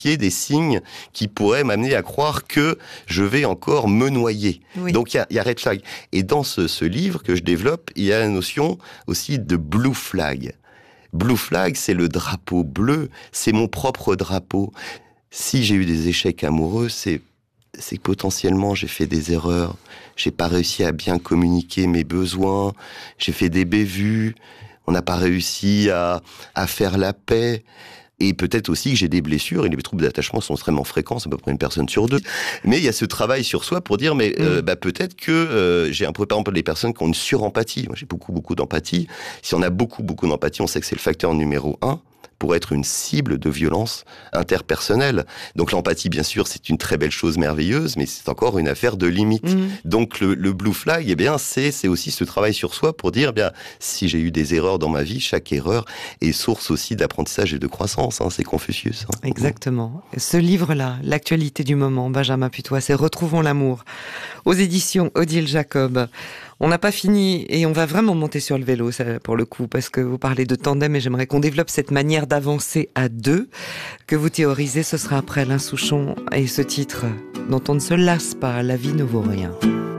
qu'il y ait des signes qui pourraient m'amener à croire que je vais encore me noyer. Oui. Donc il y a red flag. Et dans ce livre que je développe, il y a la notion aussi de blue flag. Blue flag, c'est le drapeau bleu, c'est mon propre drapeau. Si j'ai eu des échecs amoureux, c'est que potentiellement j'ai fait des erreurs, j'ai pas réussi à bien communiquer mes besoins, j'ai fait des bévues, on n'a pas réussi à faire la paix. Et peut-être aussi que j'ai des blessures, et les troubles d'attachement sont extrêmement fréquents, c'est à peu près 1 sur 2. Mais il y a ce travail sur soi pour dire, mais peut-être que j'ai un peu, par exemple, les personnes qui ont une surempathie. Moi, j'ai beaucoup d'empathie. Si on a beaucoup d'empathie, on sait que c'est le facteur numéro 1 pour être une cible de violence interpersonnelle. Donc l'empathie, bien sûr, c'est une très belle chose merveilleuse, mais c'est encore une affaire de limite. Donc le blue flag, eh bien, c'est aussi ce travail sur soi pour dire, eh bien, si j'ai eu des erreurs dans ma vie, chaque erreur est source aussi d'apprentissage et de croissance. C'est Confucius. Exactement. Ce livre-là, l'actualité du moment, Benjamin Putois, c'est Retrouvons l'amour, aux éditions Odile Jacob. On n'a pas fini et on va vraiment monter sur le vélo, ça, pour le coup, parce que vous parlez de tandem et j'aimerais qu'on développe cette manière d'avancer à deux que vous théorisez. Ce sera après Alain Souchon et ce titre dont on ne se lasse pas, La vie ne vaut rien.